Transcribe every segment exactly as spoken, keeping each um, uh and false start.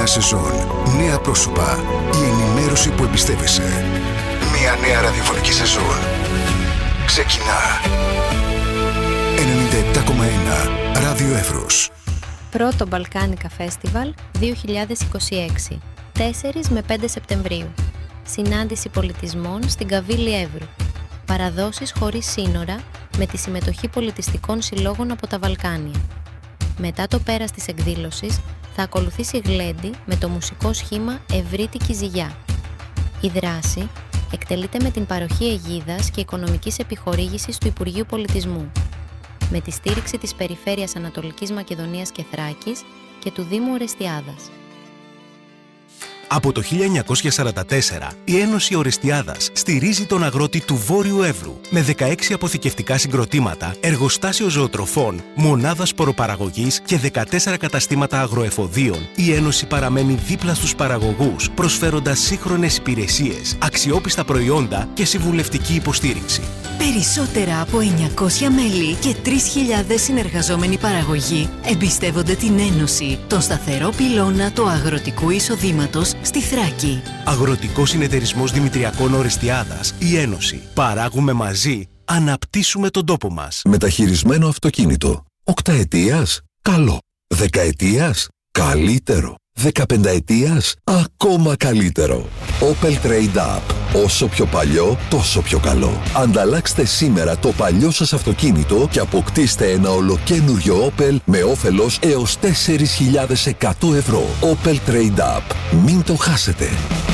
σεζόν. Νέα πρόσωπα. Η ενημέρωση που εμπιστεύεσαι. Μια νέα ραδιοφωνική σεζόν. Ξεκινά. ενενήντα επτά κόμμα ένα Ράδιο Εύρος. Πρώτο Μπαλκάνικα Φέστιβαλ δύο χιλιάδες είκοσι έξι. τέσσερις με πέντε Σεπτεμβρίου. Συνάντηση πολιτισμών στην Καβίλη Εύρου. Παραδόσεις χωρίς σύνορα με τη συμμετοχή πολιτιστικών συλλόγων από τα Βαλκάνια. Μετά το πέρας της εκδήλωσης θα ακολουθήσει γλέντι με το μουσικό σχήμα Ευρύτικη Ζυγιά. Η δράση εκτελείται με την παροχή αιγίδας και οικονομικής επιχορήγησης του Υπουργείου Πολιτισμού, με τη στήριξη της Περιφέρειας Ανατολικής Μακεδονίας και Θράκης και του Δήμου Ορεστιάδας. Από το χίλια εννιακόσια σαράντα τέσσερα, η Ένωση Ορεστιάδας στηρίζει τον αγρότη του Βόρειου Εύρου με δεκαέξι αποθηκευτικά συγκροτήματα, εργοστάσιο ζωοτροφών, μονάδα σποροπαραγωγής και δεκατέσσερα καταστήματα αγροεφοδίων. Η Ένωση παραμένει δίπλα στους παραγωγούς, προσφέροντας σύγχρονες υπηρεσίες, αξιόπιστα προϊόντα και συμβουλευτική υποστήριξη. Περισσότερα από εννιακόσια μέλη και τρεις χιλιάδες συνεργαζόμενοι παραγωγοί εμπιστεύονται την Ένωση, τον σταθερό πυλώνα του αγροτικού εισοδήματος στη Θράκη. Αγροτικός Συνεταιρισμός Δημητριακών Ορεστιάδας, η Ένωση. Παράγουμε μαζί, αναπτύσσουμε τον τόπο μας. Μεταχειρισμένο αυτοκίνητο. Οκταετίας, καλό. Δεκαετίας, καλύτερο. Δεκαπενταετίας, ακόμα καλύτερο. Opel Trade Up. Όσο πιο παλιό, τόσο πιο καλό. Ανταλλάξτε σήμερα το παλιό σας αυτοκίνητο και αποκτήστε ένα ολοκένουργιο Opel με όφελος έως τέσσερις χιλιάδες εκατό ευρώ. Opel Trade Up. Μην το χάσετε.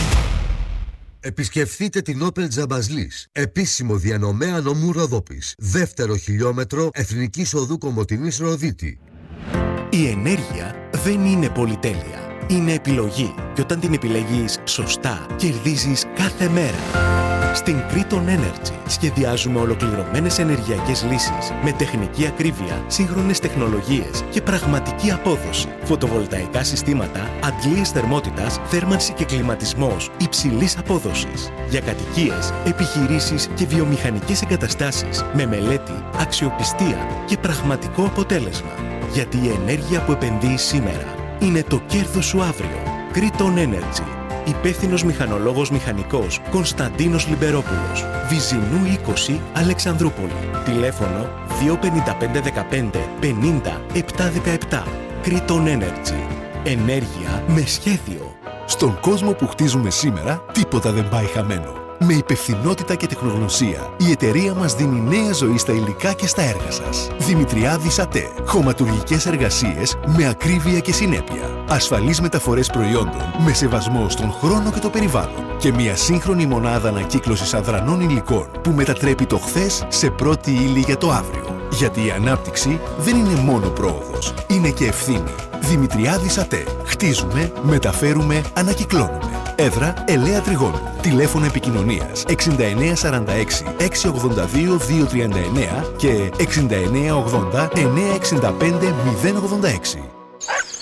Επισκεφθείτε την Opel Τζαμπαζλής, επίσημο διανομέα νομού Ροδόπης. Δεύτερο χιλιόμετρο Εθνικής Οδού Κομοτηνής Ροδίτη. Η ενέργεια δεν είναι πολυτέλεια. Είναι επιλογή και όταν την επιλέγεις σωστά, κερδίζεις κάθε μέρα. Στην Kriton Energy σχεδιάζουμε ολοκληρωμένες ενεργειακές λύσεις με τεχνική ακρίβεια, σύγχρονες τεχνολογίες και πραγματική απόδοση. Φωτοβολταϊκά συστήματα, αντλίες θερμότητας, θέρμανση και κλιματισμός υψηλής απόδοσης. Για κατοικίες, επιχειρήσεις και βιομηχανικές εγκαταστάσεις με μελέτη, αξιοπιστία και πραγματικό αποτέλεσμα. Γιατί η ενέργεια που επενδύεις σήμερα είναι το κέρδος σου αύριο. Kriton Energy. Υπεύθυνος μηχανολόγος μηχανικός Κωνσταντίνος Λιμπερόπουλος. Βυζινού είκοσι, Αλεξανδρούπολη. Τηλέφωνο δύο πέντε πέντε δεκαπέντε πενήντα επτακόσια δεκαεπτά. Kriton Energy. Ενέργεια με σχέδιο. Στον κόσμο που χτίζουμε σήμερα, τίποτα δεν πάει χαμένο. Με υπευθυνότητα και τεχνογνωσία, η εταιρεία μας δίνει νέα ζωή στα υλικά και στα έργα σας. Δημητριάδης ΑΤΕ. Χωματουργικές εργασίες με ακρίβεια και συνέπεια. Ασφαλείς μεταφορές προϊόντων με σεβασμό στον χρόνο και το περιβάλλον. Και μια σύγχρονη μονάδα ανακύκλωσης αδρανών υλικών που μετατρέπει το χθες σε πρώτη ύλη για το αύριο. Γιατί η ανάπτυξη δεν είναι μόνο πρόοδος, είναι και ευθύνη. Δημητριάδης ΑΤΕ. Χτίζουμε, μεταφέρουμε, ανακυκλώνουμε. Έδρα Ελαία Τριγώνου. Τηλέφωνο επικοινωνίας εξήντα εννέα σαράντα έξι εξακόσια ογδόντα δύο διακόσια τριάντα εννέα και εξήντα εννέα ογδόντα εννιακόσια εξήντα πέντε μηδέν ογδόντα έξι.